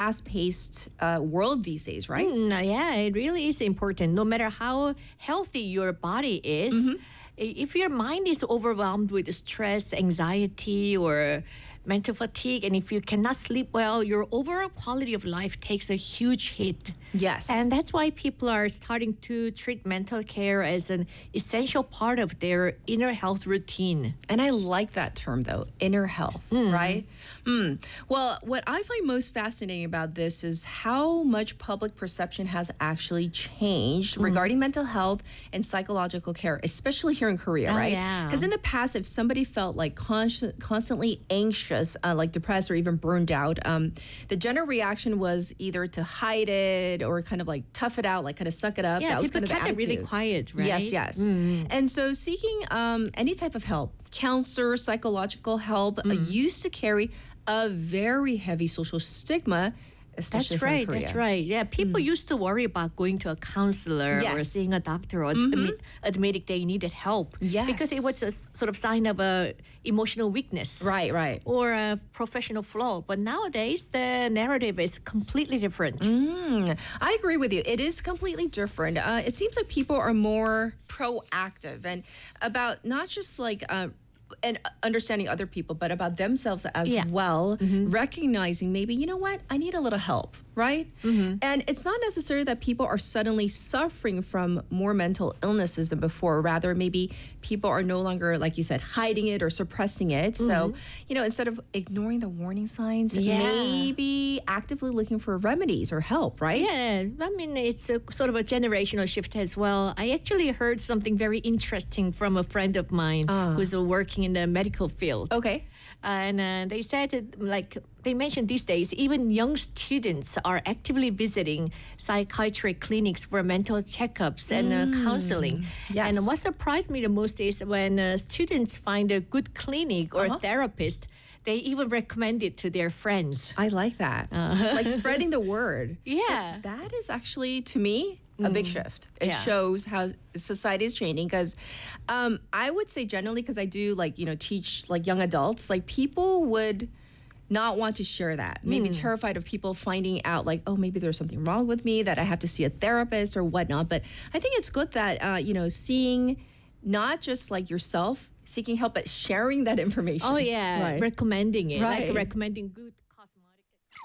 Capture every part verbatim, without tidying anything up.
fast-paced uh, world these days, right? Mm, yeah, it really is important. No matter how healthy your body is, mm-hmm. if your mind is overwhelmed with stress, anxiety, or mental fatigue, and if you cannot sleep well, your overall quality of life takes a huge hit. Yes. And that's why people are starting to treat mental care as an essential part of their inner health routine. And I like that term, though, inner health, mm. right? Mm. Well, what I find most fascinating about this is how much public perception has actually changed mm. regarding mental health and psychological care, especially here in Korea, oh, right? Because yeah. in the past, if somebody felt like con- constantly anxious, uh, like depressed or even burned out, um, the general reaction was either to hide it or kind of like tough it out, like kind of suck it up. Yeah, that was people kind of the kept attitude. it really quiet, right? Yes, yes. Mm. And so seeking um, any type of help, counselor, psychological help, mm. uh, used to carry a very heavy social stigma, especially That's right, in Korea. that's right. Yeah, people mm. used to worry about going to a counselor yes. or seeing a doctor or mm-hmm. admit, admitting they needed help. Yes. Because it was a sort of sign of a emotional weakness. Right, right. Or a professional flaw. But nowadays, the narrative is completely different. Mm, I agree with you. It is completely different. Uh, it seems like people are more proactive and about not just like... Uh, and understanding other people, but about themselves as yeah. well, mm-hmm. recognizing maybe, you know what, I need a little help, right? Mm-hmm. And it's not necessarily that people are suddenly suffering from more mental illnesses than before. Rather, maybe people are no longer, like you said, hiding it or suppressing it. Mm-hmm. So, you know, instead of ignoring the warning signs, yeah. maybe actively looking for remedies or help, right? Yeah, I mean, it's a sort of a generational shift as well. I actually heard something very interesting from a friend of mine uh. who's working in the medical field. Okay. And uh, they said, that, like, they mentioned these days, even young students are actively visiting psychiatric clinics for mental checkups and uh, mm. counseling. Yes. And what surprised me the most is when uh, students find a good clinic or uh-huh. therapist, they even recommend it to their friends. I like that. Uh. Like spreading the word. Yeah. But that is actually, to me, a big shift. It yeah. shows how society is changing because um, I would say generally, because I do like, you know, teach like young adults, like people would not want to share that. Maybe mm. terrified of people finding out like, oh, maybe there's something wrong with me, that I have to see a therapist or whatnot. But I think it's good that, uh, you know, seeing not just like yourself seeking help, but sharing that information. Oh, yeah. Right. Recommending it. Right. Like recommending good cosmetic.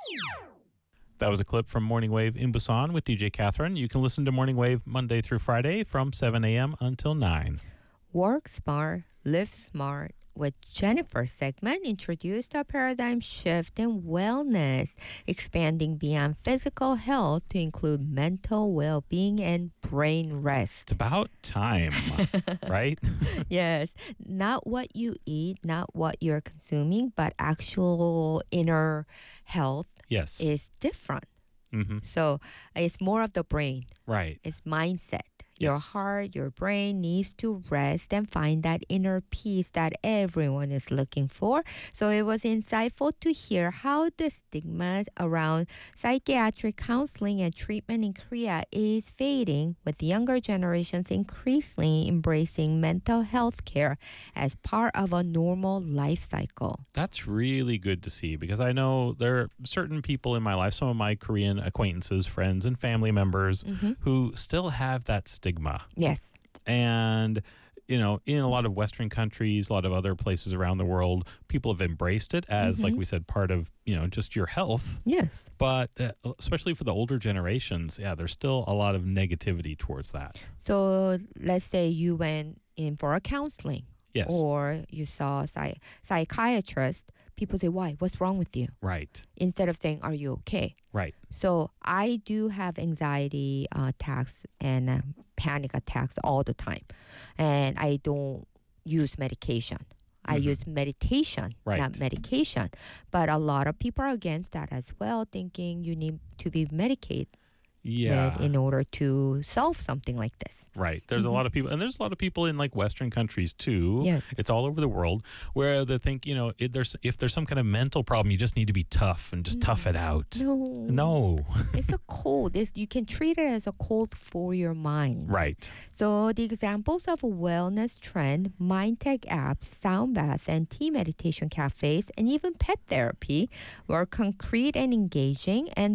That was a clip from Morning Wave in Busan with D J Catherine. You can listen to Morning Wave Monday through Friday from seven a.m. until nine. Work Smart, Live Smart with Jennifer's segment introduced a paradigm shift in wellness, expanding beyond physical health to include mental well-being and brain rest. It's about time, right? Yes. Not what you eat, not what you're consuming, but actual inner health yes. is different. Mm-hmm. So it's more of the brain. Right. It's mindset. Your yes. heart, your brain needs to rest and find that inner peace that everyone is looking for. So it was insightful to hear how the stigma around psychiatric counseling and treatment in Korea is fading, with younger generations increasingly embracing mental health care as part of a normal life cycle. That's really good to see, because I know there are certain people in my life, some of my Korean acquaintances, friends, and family members mm-hmm. who still have that stigma. Yes. And, you know, in a lot of Western countries, a lot of other places around the world, people have embraced it as, mm-hmm. like we said, part of, you know, just your health. Yes. But uh, especially for the older generations, yeah, there's still a lot of negativity towards that. So let's say you went in for a counseling. Yes. Or you saw a psych- psychiatrist. People say, why? What's wrong with you? Right. Instead of saying, are you okay? Right. So I do have anxiety uh, attacks and uh, panic attacks all the time. And I don't use medication. I mm-hmm. use meditation, right. not medication. But a lot of people are against that as well, thinking you need to be medicated. Yeah. In order to solve something like this. Right. There's mm-hmm. a lot of people, and there's a lot of people in like Western countries too. Yeah. It's all over the world where they think, you know, it, there's if there's some kind of mental problem, you just need to be tough and just no. tough it out. No. No. It's a cold. It's, you can treat it as a cold for your mind. Right. So the examples of a wellness trend, mind tech apps, sound baths, and tea meditation cafes, and even pet therapy were concrete and engaging, and